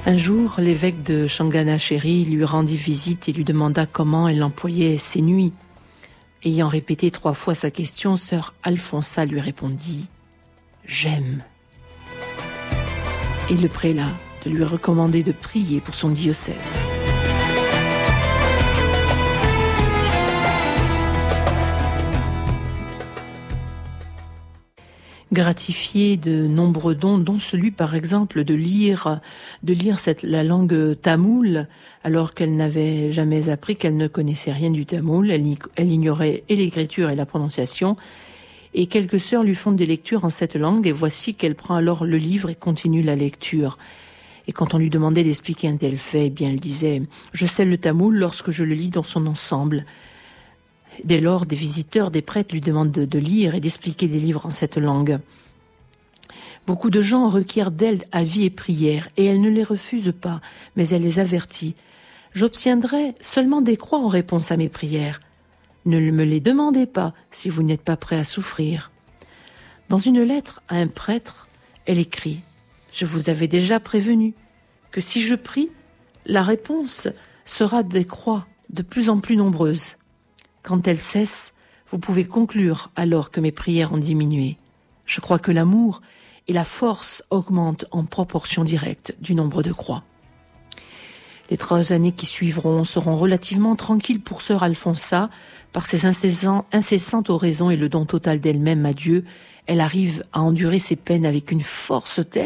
Un jour, l'évêque de Changanacheri lui rendit visite et lui demanda comment elle employait ses nuits. Ayant répété 3 fois sa question, sœur Alfonsa lui répondit « J'aime ». Et le prélat de lui recommander de prier pour son diocèse. Gratifiée de nombreux dons, dont celui par exemple de lire la langue tamoule, alors qu'elle n'avait jamais appris, qu'elle ne connaissait rien du tamoul, elle ignorait et l'écriture et la prononciation, et quelques sœurs lui font des lectures en cette langue, et voici qu'elle prend alors le livre et continue la lecture. Et quand on lui demandait d'expliquer un tel fait, eh bien elle disait « Je sais le tamoul lorsque je le lis dans son ensemble ». Dès lors, des visiteurs, des prêtres lui demandent de lire et d'expliquer des livres en cette langue. Beaucoup de gens requièrent d'elle avis et prières, et elle ne les refuse pas, mais elle les avertit. « J'obtiendrai seulement des croix en réponse à mes prières. Ne me les demandez pas si vous n'êtes pas prêt à souffrir. » Dans une lettre à un prêtre, elle écrit « Je vous avais déjà prévenu que si je prie, la réponse sera des croix de plus en plus nombreuses. Quand elles cessent, vous pouvez conclure alors que mes prières ont diminué. Je crois que l'amour et la force augmentent en proportion directe du nombre de croix. » Les 3 années qui suivront seront relativement tranquilles pour sœur Alfonsa. Par ses incessantes oraisons et le don total d'elle-même à Dieu, elle arrive à endurer ses peines avec une force telle